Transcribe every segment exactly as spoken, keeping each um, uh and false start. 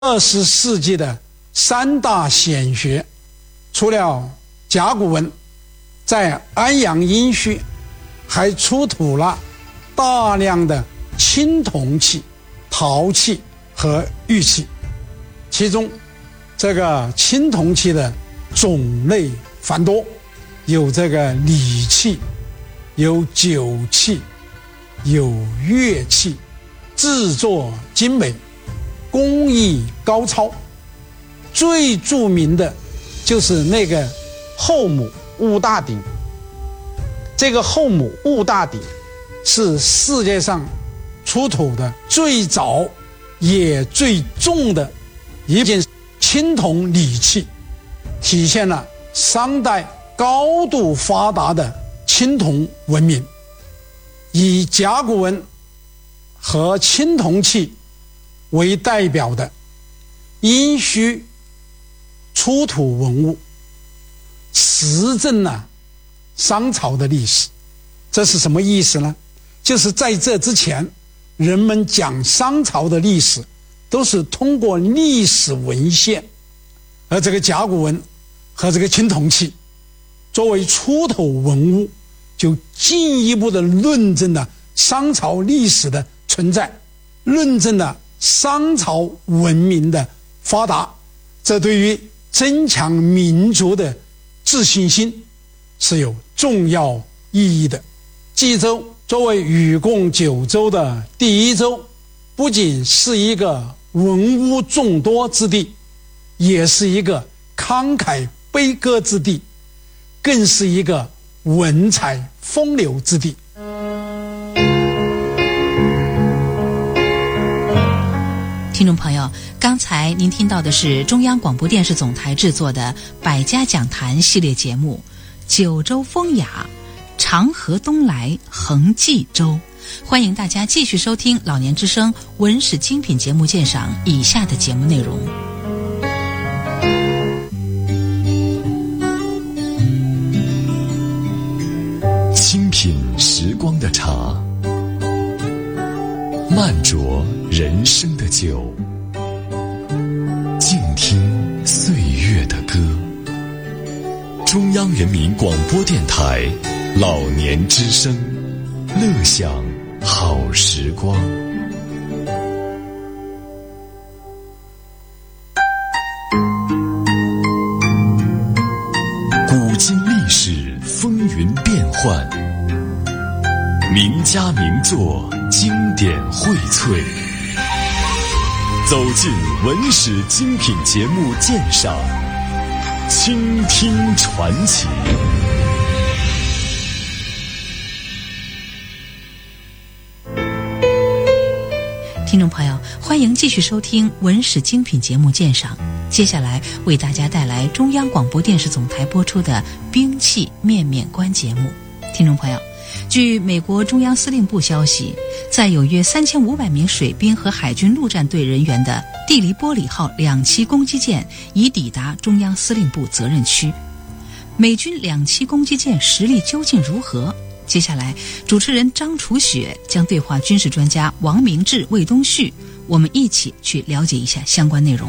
二十世纪的三大显学，除了甲骨文，在安阳殷墟还出土了大量的青铜器、陶器和玉器，其中这个青铜器的种类繁多，有这个礼器，有酒器，有乐器，制作精美，工艺高超。最著名的就是那个后母戊大鼎。这个后母戊大鼎是世界上出土的最早也最重的一件青铜礼器，体现了商代高度发达的青铜文明。以甲骨文和青铜器为代表的殷墟出土文物，实证了商朝的历史。这是什么意思呢？就是在这之前，人们讲商朝的历史都是通过历史文献，而这个甲骨文和这个青铜器作为出土文物，就进一步的论证了商朝历史的存在，论证了商朝文明的发达。这对于增强民族的自信心是有重要意义的。冀州作为禹贡九州的第一州，不仅是一个文物众多之地，也是一个慷慨悲歌之地，更是一个文采风流之地。 听众朋友，刚才您听到的是中央广播电视总台制作的百家讲坛系列节目《九州风雅，长河东来横冀州》，欢迎大家继续收听老年之声文史精品节目鉴赏以下的节目内容。 清品时光的茶，慢酌人生的酒，静听岁月的歌。中央人民广播电台老年之声，乐享好时光。古今历史风云变幻，名家名作经典荟萃，走进文史精品节目鉴赏，倾听传奇。 听众朋友，欢迎继续收听文史精品节目鉴赏。接下来为大家带来中央广播电视总台播出的兵器面面观节目。听众朋友，据美国中央司令部消息，在有约三千五百名水兵和海军陆战队人员的蒂黎波里号两栖攻击舰已抵达中央司令部责任区。美军两栖攻击舰实力究竟如何？接下来，主持人张楚雪将对话军事专家王明志、魏东旭，我们一起去了解一下相关内容。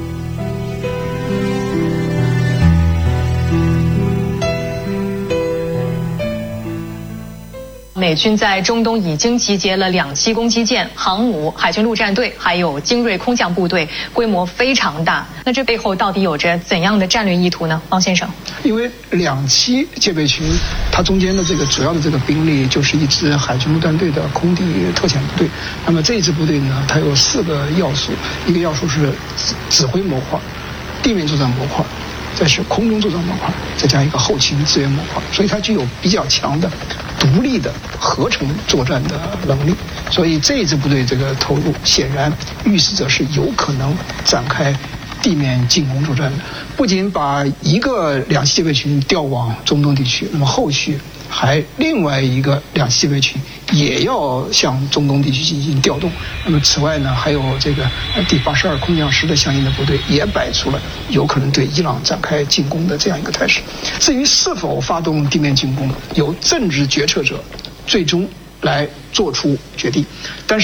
美军在中东已经集结了两栖攻击舰、航母、海军陆战队，还有精锐空降部队，规模非常大。那这背后到底有着怎样的战略意图呢？王先生， 因为两栖戒备群，它中间的这个主要的这个兵力就是一支海军陆战队的空地特遣部队。那么这一支部队呢，它有四个要素，一个要素是指挥模块、地面作战模块，再是空中作战模块，再加一个后勤支援模块，所以它具有比较强的独立的合成作战的能力。所以这一支部队这个投入，显然预示着是有可能展开地面进攻作战的。不仅把一个两栖戒备群调往中东地区，那么后续还另外一个两栖戒备群也要向中东地区进行调动。那么此外呢，还有这个第八十二空降师的相应的部队也摆出了有可能对伊朗展开进攻的这样一个态势。至于是否发动地面进攻，由政治决策者最终来做出决定。但是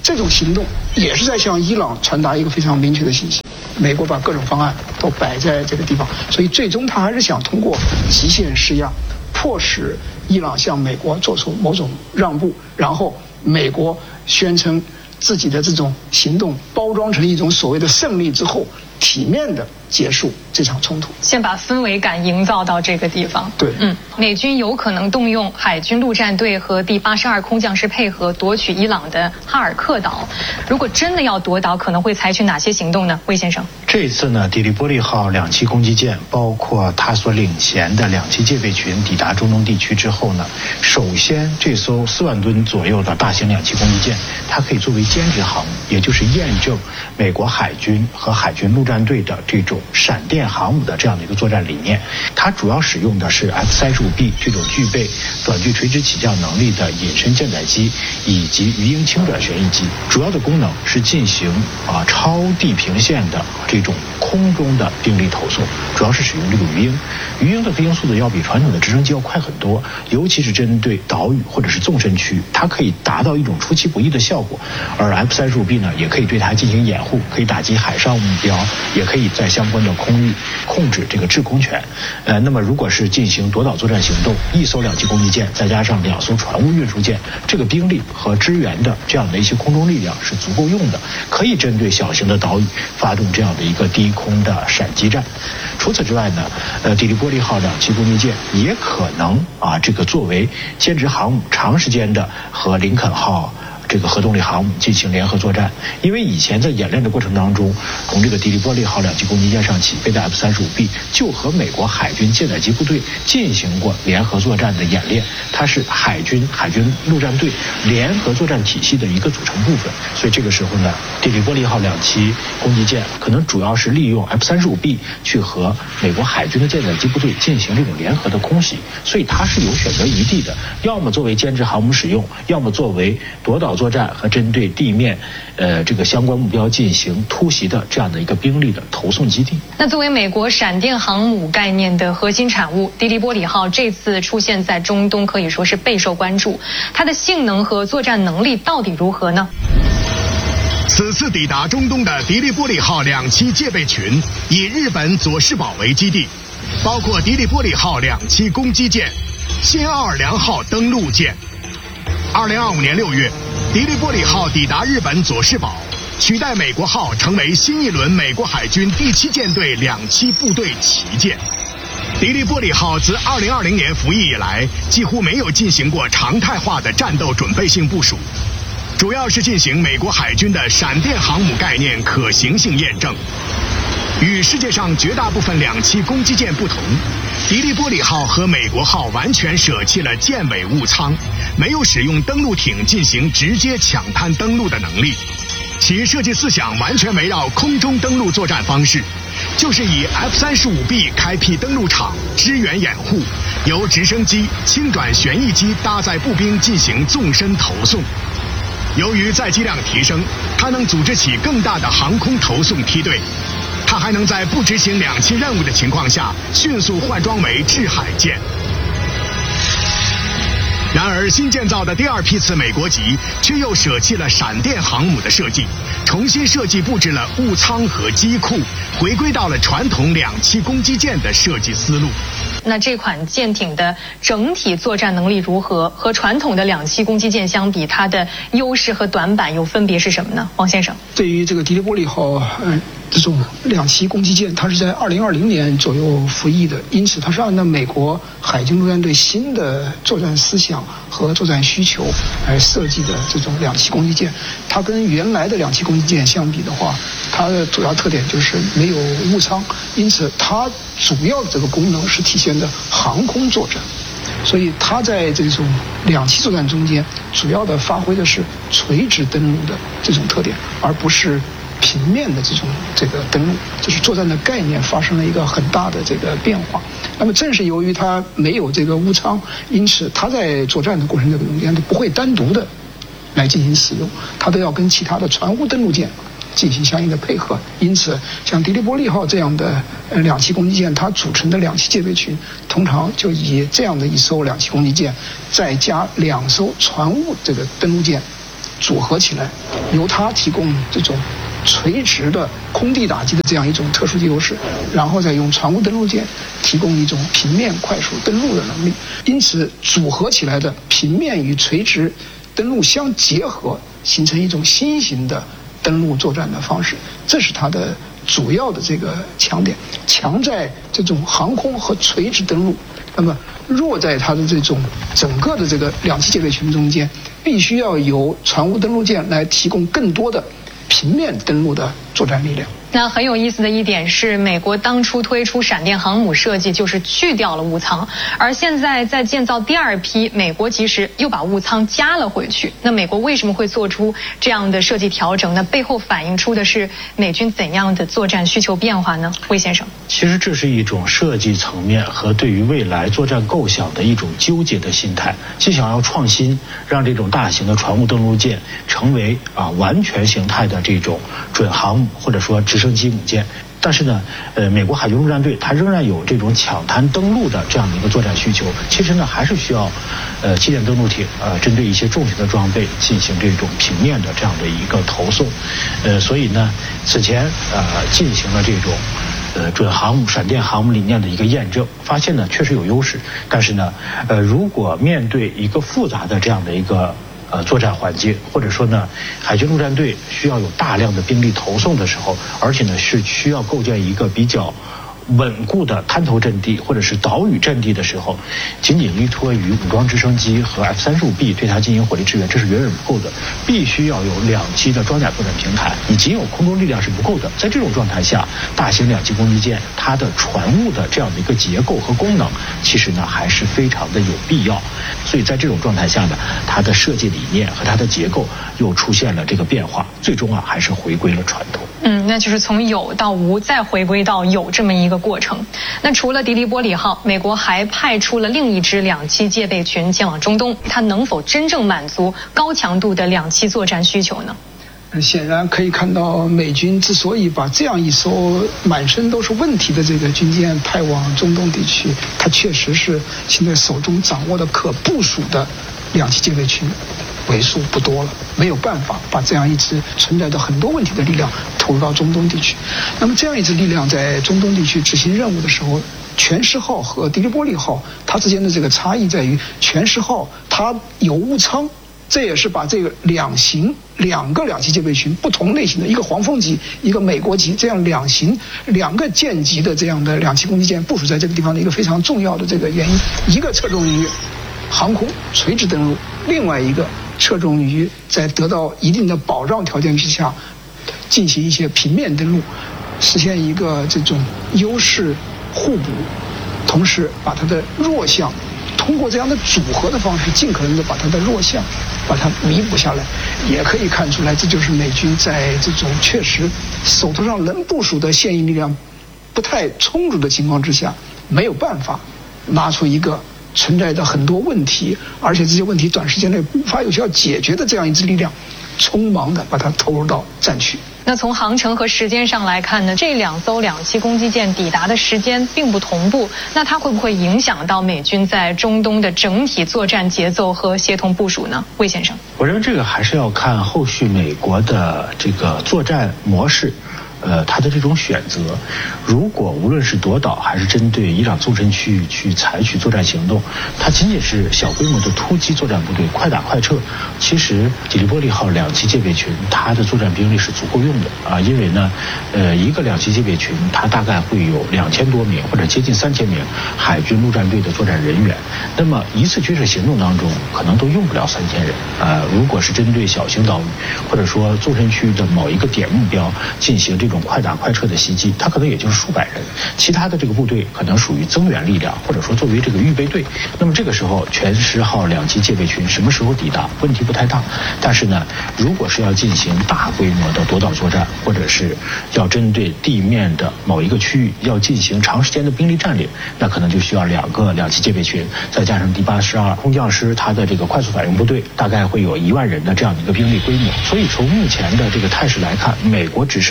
这种行动也是在向伊朗传达一个非常明确的信息。美国把各种方案都摆在这个地方，所以最终他还是想通过极限施压，迫使伊朗向美国做出某种让步，然后美国宣称自己的这种行动包装成一种所谓的胜利之后，体面的结束这场冲突， 先把氛围感营造到这个地方。 对， 嗯，美军有可能动用海军陆战队和第八十二空降师配合夺取伊朗的哈尔克岛。如果真的要夺岛，可能会采取哪些行动呢？魏先生， 这次呢，迪利波利号两栖攻击舰，包括它所领衔的两栖戒备群抵达中东地区之后呢，首先这艘四万吨左右的大型两栖攻击舰，它可以作为兼职航母，也就是验证美国海军和海军陆战队的这种闪电航母的这样的一个作战理念。它主要使用的是 F 三十五 B 这种具备短距垂直起降能力的隐身舰载机以及鱼鹰轻转旋翼机，主要的功能是进行啊超地平线的这种空中的兵力投送，主要是使用这个鱼鹰。鱼鹰的飞行速度要比传统的直升机要快很多，尤其是针对岛屿或者是纵深区，它可以达到一种出其不意的效果。而 F 三十五 B 呢，也可以对它进行掩护，可以打击海上目标，也可以在相关的空域控制这个制空权。呃，那么如果是进行夺岛作战行动，一艘两栖攻击舰再加上两艘船坞运输舰，这个兵力和支援的这样的一些空中力量是足够用的，可以针对小型的岛屿发动这样的一个低空的闪击战。除此之外呢，呃，迪利波利号两栖攻击舰也可能啊，这个作为兼职航母，长时间的和林肯号这个核动力航母进行联合作战。因为以前在演练的过程当中，从这个迪利波利号两栖攻击舰上起飞的 F 三十五 B 就和美国海军舰载机部队进行过联合作战的演练，它是海军海军陆战队联合作战体系的一个组成部分。所以这个时候呢，迪利波利号两栖攻击舰可能主要是利用 F 三十五 B 去和美国海军的舰载机部队进行这种联合的空袭，所以它是有选择余地的，要么作为兼职航母使用，要么作为夺岛作战和针对地面呃这个相关目标进行突袭的这样的一个兵力的投送基地。 那作为美国闪电航母概念的核心产物，迪利波利号这次出现在中东可以说是备受关注，它的性能和作战能力到底如何呢？ 此次抵达中东的迪利波利号两栖戒备群以日本佐世保为基地，包括迪利波利号两栖攻击舰、新奥尔良号登陆舰。二零二五年六月，迪利波利号抵达日本佐世保，取代美国号成为新一轮美国海军第七舰队两栖部队旗舰。迪利波利号自二零二零年服役以来，几乎没有进行过常态化的战斗准备性部署，主要是进行美国海军的闪电航母概念可行性验证。与世界上绝大部分两栖攻击舰不同，迪利波利号和美国号完全舍弃了舰尾误舱，没有使用登陆艇进行直接抢滩登陆的能力。其设计思想完全围绕空中登陆作战方式，就是以 F 三十五 B 开辟登陆场，支援掩护，由直升机、轻转旋翼机搭载步兵进行纵深投送。由于载机量提升，它能组织起更大的航空投送梯队。它还能在不执行两栖任务的情况下，迅速换装为制海舰。然而，新建造的第二批次美国级却又舍弃了闪电航母的设计，重新设计布置了误舱和机库，回归到了传统两栖攻击舰的设计思路。 那这款舰艇的整体作战能力如何？和传统的两栖攻击舰相比，它的优势和短板又分别是什么呢？王先生， 对于这个迪利波利号，嗯，这种两栖攻击舰，它是在二零二零年左右服役的，因此它是按照美国海军陆战队新的作战思想和作战需求来设计的这种两栖攻击舰。它跟原来的两栖攻击舰相比的话，它的主要特点就是没有误舱，因此它主要的这个功能是体现的航空作战，所以它在这种两栖作战中间主要的发挥的是垂直登陆的这种特点，而不是平面的这种这个登陆，就是作战的概念发生了一个很大的这个变化。那么正是由于它没有这个误舱，因此它在作战的过程中间它不会单独的来进行使用，它都要跟其他的船坞登陆舰进行相应的配合。因此像迪利波利号这样的呃两栖攻击舰，它组成的两栖戒备群通常就以这样的一艘两栖攻击舰再加两艘船坞这个登陆舰组合起来，由它提供这种垂直的空地打击的这样一种特殊的优势，然后再用船坞登陆舰提供一种平面快速登陆的能力。因此，组合起来的平面与垂直登陆相结合，形成一种新型的登陆作战的方式，这是它的主要的这个强点，强在这种航空和垂直登陆，那么弱在它的这种整个的这个两栖戒备群中间，必须要由船坞登陆舰来提供更多的平面登陆的作战力量。 那很有意思的一点是，美国当初推出闪电航母设计就是去掉了坞舱，而现在在建造第二批，美国其实又把坞舱加了回去。那美国为什么会做出这样的设计调整呢？背后反映出的是美军怎样的作战需求变化呢？魏先生， 其实这是一种设计层面和对于未来作战构想的一种纠结的心态，既想要创新，让这种大型的船坞登陆舰成为啊完全形态的这种准航母，或者说直升机母舰。但是呢，呃，美国海军陆战队它仍然有这种抢滩登陆的这样的一个作战需求。其实呢，还是需要，呃，气垫登陆艇，呃，针对一些重型的装备进行这种平面的这样的一个投送。呃，所以呢，此前呃进行了这种呃准航母、闪电航母理念的一个验证，发现呢确实有优势。但是呢，呃，如果面对一个复杂的这样的一个呃，作战环境，或者说呢，海军陆战队需要有大量的兵力投送的时候，而且呢是需要构建一个比较稳固的滩头阵地或者是岛屿阵地的时候，仅仅依托于武装直升机和 F 三十五 B 对它进行火力支援，这是远远不够的，必须要有两栖的装甲作战平台，你仅有空中力量是不够的。在这种状态下，大型两栖攻击舰它的船坞的这样的一个结构和功能，其实呢还是非常的有必要。所以在这种状态下呢，它的设计理念和它的结构又出现了这个变化，最终啊还是回归了传统。 嗯，那就是从有到无，再回归到有这么一个过程。那除了迪利波里号，美国还派出了另一支两栖戒备群前往中东，它能否真正满足高强度的两栖作战需求呢？ 显然可以看到，美军之所以把这样一艘满身都是问题的这个军舰派往中东地区，它确实是现在手中掌握的可部署的两栖戒备群为数不多了，没有办法把这样一支存在着很多问题的力量投入到中东地区。那么这样一支力量在中东地区执行任务的时候，全狮号和迪利波利号它之间的这个差异在于，全狮号它有坞舱，这也是把这个两型两个两栖戒备群不同类型的，一个黄蜂级一个美国级，这样两型两个舰级的这样的两栖攻击舰部署在这个地方的一个非常重要的这个原因，一个侧重于航空垂直登陆，另外一个侧重于在得到一定的保障条件之下进行一些平面登陆，实现一个这种优势互补，同时把它的弱项通过这样的组合的方式尽可能的把它的弱项把它弥补下来。也可以看出来，这就是美军在这种确实手头上能部署的现役力量不太充足的情况之下，没有办法拿出一个存在着很多问题，而且这些问题短时间内无法有效解决的这样一支力量，匆忙的把它投入到战区。 那从航程和时间上来看呢，这两艘两栖攻击舰抵达的时间并不同步，那它会不会影响到美军在中东的整体作战节奏和协同部署呢？魏先生， 我认为这个还是要看后续美国的这个作战模式。呃，他的这种选择，如果无论是夺岛还是针对伊朗纵深区域去采取作战行动，它仅仅是小规模的突击作战部队，快打快撤。其实迪利波利号两栖戒备群它的作战兵力是足够用的啊，因为呢，呃，一个两栖戒备群它大概会有两千多名或者接近三千名海军陆战队的作战人员，那么一次军事行动当中可能都用不了三千人啊。如果是针对小型岛屿或者说纵深区的某一个点目标进行这种快打快撤的袭击，它可能也就是数百人，其他的这个部队可能属于增援力量，或者说作为这个预备队。那么这个时候全狮号两栖戒备群什么时候抵达问题不太大，但是呢，如果是要进行大规模的夺岛作战，或者是要针对地面的某一个区域要进行长时间的兵力占领，那可能就需要两个两栖戒备群，再加上第八十二空降师它的这个快速反应部队，大概会有一万人的这样的一个兵力规模。所以从目前的这个态势来看，美国只是保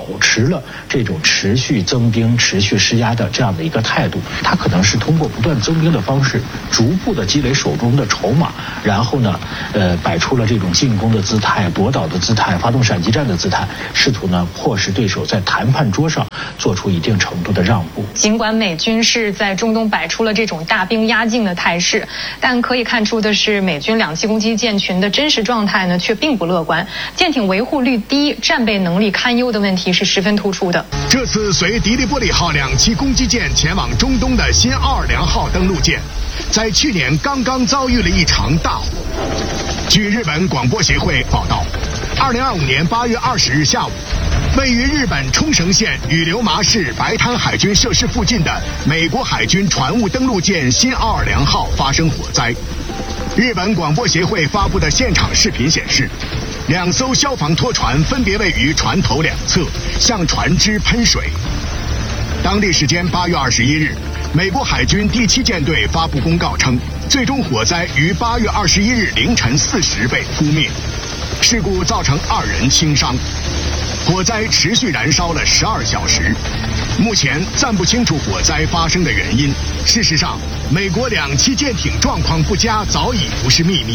持了这种持续增兵、持续施压的这样的一个态度。他可能是通过不断增兵的方式，逐步的积累手中的筹码，然后呢，呃，摆出了这种进攻的姿态、夺岛的姿态、发动闪击战的姿态，试图呢迫使对手在谈判桌上做出一定程度的让步。 尽管美军是在中东摆出了这种大兵压境的态势，但可以看出的是，美军两栖攻击舰群的真实状态呢却并不乐观，舰艇维护率低、战备能力堪忧的问题是十分突出的。 这次随迪利波利号两栖攻击舰前往中东的新奥尔良号登陆舰，在去年刚刚遭遇了一场大火。据日本广播协会报道，二零二五年八月二十日下午，位于日本冲绳县羽流麻市白滩海军设施附近的美国海军船坞登陆舰新奥尔良号发生火灾。日本广播协会发布的现场视频显示，两艘消防拖船分别位于船头两侧，向船只喷水。当地时间八月二十一日，美国海军第七舰队发布公告称，最终火灾于八月二十一日凌晨四时被扑灭。事故造成二人轻伤，火灾持续燃烧了十二小时。目前暂不清楚火灾发生的原因。事实上，美国两栖舰艇状况不佳早已不是秘密。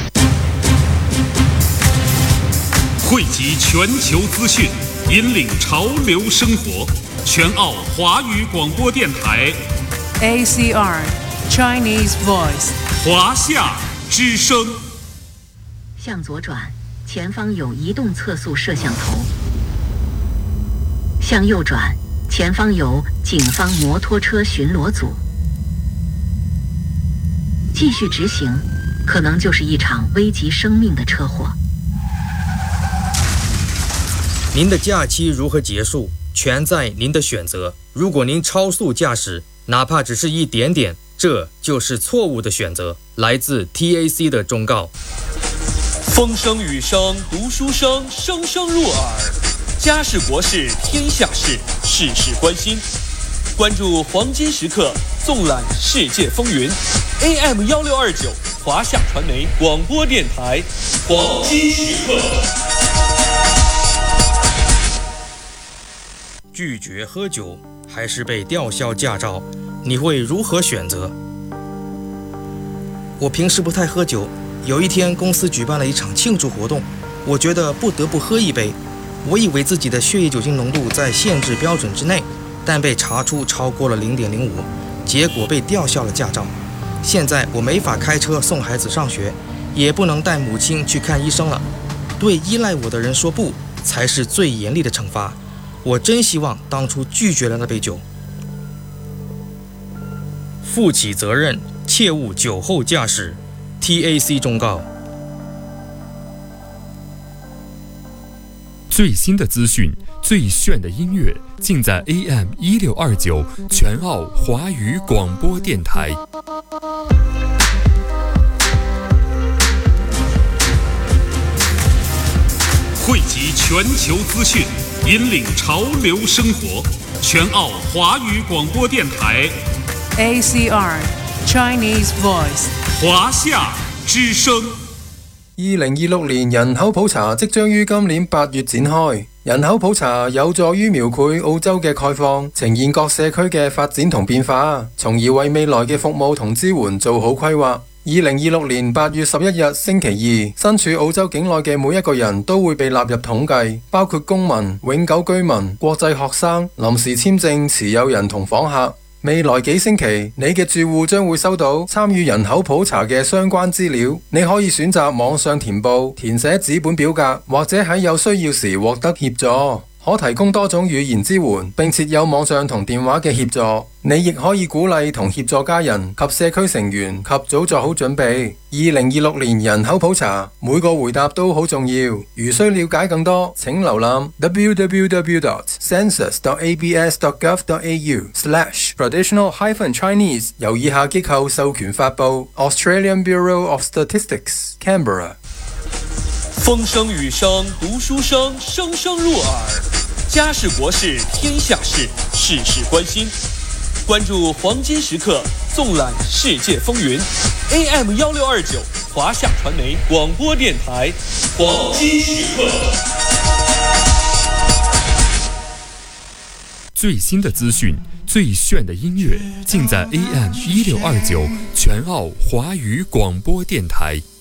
汇集全球资讯，引领潮流生活。全澳华语广播电台 A C R Chinese Voice 华夏之声。 向左转，前方有移动测速摄像头。向右转，前方有警方摩托车巡逻组。继续直行，可能就是一场危及生命的车祸。 您的假期如何结束，全在您的选择。如果您超速驾驶，哪怕只是一点点，这就是错误的选择。来自 T A C 的忠告。 风声雨声读书声，声声入耳。家事国事天下事，事事关心。关注黄金时刻，纵览世界风云。A M 幺六二九华夏传媒广播电台，黄金时刻。 拒绝喝酒还是被吊销驾照，你会如何选择？我平时不太喝酒，有一天公司举办了一场庆祝活动，我觉得不得不喝一杯。我以为自己的血液酒精浓度在限制标准之内，但被查出超过了 零点零五， 结果被吊销了驾照。现在我没法开车送孩子上学，也不能带母亲去看医生了。对依赖我的人说不，才是最严厉的惩罚。我真希望当初拒绝了那杯酒。负起责任，切勿酒后驾驶。T A C 忠告。 最新的资讯，最炫的音乐，尽在 A M 一六二九全澳华语广播电台。 汇集全球资讯，引领潮流生活。全澳华语广播电台 A C R Chinese Voice 华夏之声。 二零二六年人口普查即將於今年八月展開。人口普查有助於描繪澳洲嘅概況，呈現各社區嘅發展同變化，從而為未來嘅服務同支援做好規劃。二零二六年八月十一日星期二，身處澳洲境內嘅每一個人都會被納入統計，包括公民、永久居民、國際學生、臨時簽證持有人同訪客。未來幾星期，你嘅住戶將會收到參與人口普查嘅相關資料。你可以選擇網上填報、填寫紙本表格，或者喺有需要時獲得協助。可提供多種語言支援，並設有網上同電話嘅協助。你亦可以鼓勵同協助家人及社區成員及早做好準備。二零二六年人口普查，每個回答都好重要。如需了解更多，請瀏覽 w w w dot census dot a b s dot gov dot a u slash traditional hyphen Chinese， 由以下機構授權發布 Australian Bureau of Statistics Canberra。 風聲雨聲讀書聲，聲聲入耳。家事國事天下事，事事關心。關注黃金時刻，縱覽世界風雲。A M 幺六二九華夏傳媒廣播電台，黃金時刻。 最新的资讯，最炫的音乐，尽在 A M 一六二九全澳华语广播电台。